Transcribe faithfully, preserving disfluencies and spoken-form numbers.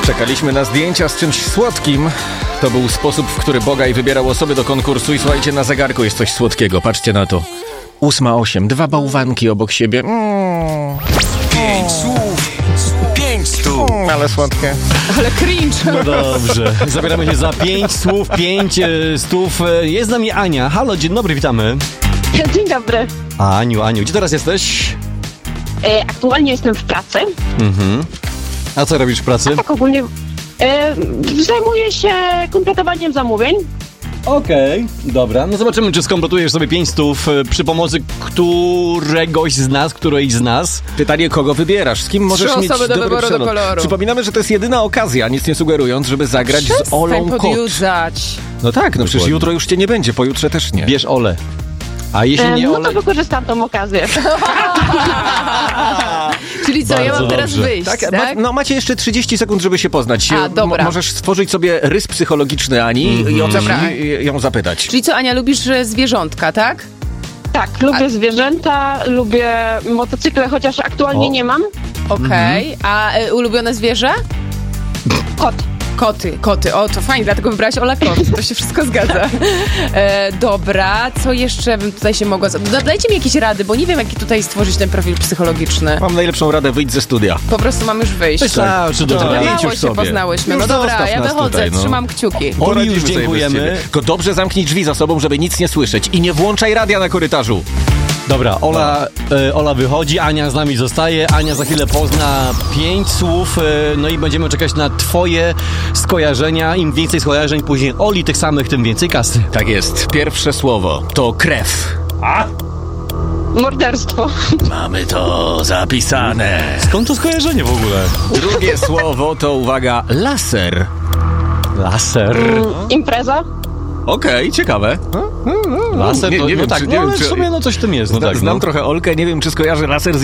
Czekaliśmy na zdjęcia z czymś słodkim. To był sposób, w który Bogaj wybierał osoby do konkursu i słuchajcie, na zegarku jest coś słodkiego. Patrzcie na to. Ósma osiem, dwa bałwanki obok siebie. Mm. Pięć słów, pięć stów. Mm, ale słodkie. Ale cringe. No dobrze, zabieramy się za pięć słów, pięć e, stów. Jest z nami Ania. Halo, dzień dobry, witamy. Dzień dobry. Aniu, Aniu, gdzie teraz jesteś? E, aktualnie jestem w pracy. Mhm. A co robisz w pracy? Tak ogólnie e, zajmuję się kompletowaniem zamówień. Okej, okay, dobra. No zobaczymy, czy skompletujesz sobie pięć stów e, przy pomocy któregoś z nas, którejś z nas. Pytanie, kogo wybierasz? Z kim możesz Trzy mieć osoby do dobry wyboru do przelot? koloru. Przypominamy, że to jest jedyna okazja, nic nie sugerując, żeby zagrać z Olą Kot. podjudzać. No tak, no przecież Dokładnie. jutro już cię nie będzie, pojutrze też nie. Bierz Olę. A jeśli E, nie no Olę... to wykorzystam tą okazję. Czyli co, ja Bardzo mam teraz dobrze. wyjść, Tak, tak? ma, no macie jeszcze trzydzieści sekund, żeby się poznać. A, dobra. Mo- możesz stworzyć sobie rys psychologiczny Ani i o coś Dobra. i- ją zapytać. Czyli co, Ania, lubisz e, zwierzątka, tak? Tak, lubię zwierzęta, lubię motocykle, chociaż aktualnie O. nie mam. Okej. A e, ulubione zwierzę? Kot. Koty, koty. O, to fajnie, dlatego wybrałaś Ola kot. To się wszystko zgadza. E, dobra, co jeszcze bym tutaj się mogła... za- Dajcie mi jakieś rady, bo nie wiem, jaki tutaj stworzyć ten profil psychologiczny. Mam najlepszą radę, wyjdź ze studia. Po prostu mam już wyjść. Wystarczy do Dobra. tego. idź Mało już się sobie. poznałyśmy. Już No dobra, zostaw ja nas wychodzę, tutaj, no. trzymam kciuki. Oli, Poradzimy już sobie bez dziękujemy. ciebie. Tylko dobrze zamknij drzwi za sobą, żeby nic nie słyszeć. I nie włączaj radia na korytarzu. Dobra, Ola, e, Ola wychodzi, Ania z nami zostaje. Ania za chwilę pozna pięć słów, e, no i będziemy czekać na twoje skojarzenia. Im więcej skojarzeń później Oli, tych samych, tym więcej kasy. Tak jest. Pierwsze słowo to krew. Morderstwo. Mamy to zapisane. Skąd to skojarzenie w ogóle? Drugie słowo to, uwaga, laser. Laser. Impreza. Okej, ciekawe. Laser Nie- to, nie no wiem, tak, czy- no, nie wiem, ale w czy- sumie no coś w tym jest. No Zna, tak, znam no. trochę Olkę, nie wiem, czy skojarzy laser z